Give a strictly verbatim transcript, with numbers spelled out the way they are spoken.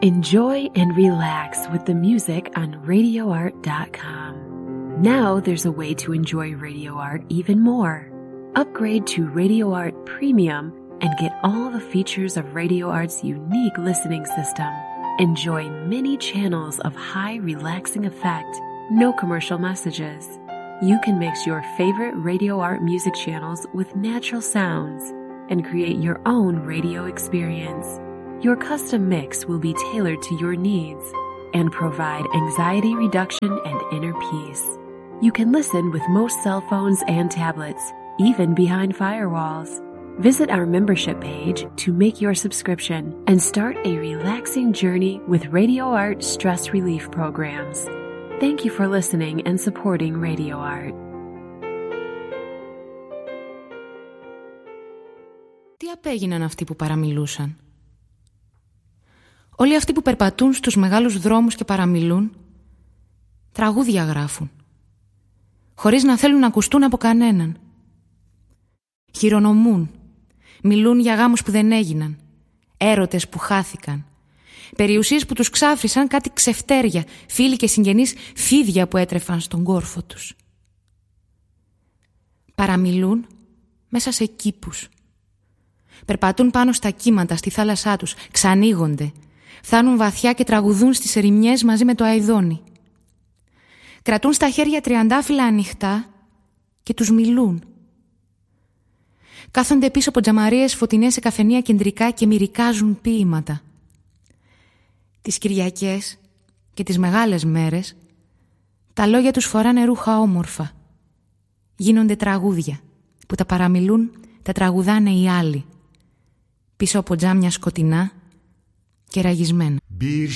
Enjoy and relax with the music on radio art dot com. Now there's a way to enjoy Radio Art even more. Upgrade to Radio Art Premium and get all the features of Radio Art's unique listening system. Enjoy many channels of high relaxing effect, no commercial messages. You can mix your favorite Radio Art music channels with natural sounds and create your own radio experience. Your custom mix will be tailored to your needs and provide anxiety reduction and inner peace. You can listen with most cell phones and tablets, even behind firewalls. Visit our membership page to make your subscription and start a relaxing journey with Radio Art stress relief programs. Thank you for listening and supporting Radio Art. Τι απέγιναν αυτοί που παραμιλούσαν? Όλοι αυτοί που περπατούν στους μεγάλους δρόμους και παραμιλούν, τραγούδια γράφουν, χωρίς να θέλουν να ακουστούν από κανέναν. Χειρονομούν, μιλούν για γάμους που δεν έγιναν, έρωτες που χάθηκαν, περιουσίες που τους ξάφρισαν κάτι ξεφτέρια, φίλοι και συγγενείς φίδια που έτρεφαν στον κόρφο τους. Παραμιλούν μέσα σε κήπους. Περπατούν πάνω στα κύματα, στη θάλασσά τους, ξανοίγονται, φτάνουν βαθιά και τραγουδούν στις ερημιές μαζί με το αηδόνι. Κρατούν στα χέρια τριαντάφυλλα ανοιχτά και τους μιλούν. Κάθονται πίσω από τζαμαρίες φωτεινές σε καφενεία κεντρικά και μυρικάζουν ποίηματα. Τις Κυριακές και τις μεγάλες μέρες τα λόγια τους φοράνε ρούχα όμορφα. Γίνονται τραγούδια που τα παραμιλούν, τα τραγουδάνε οι άλλοι, πίσω από τζάμια σκοτεινά και ραγισμένα.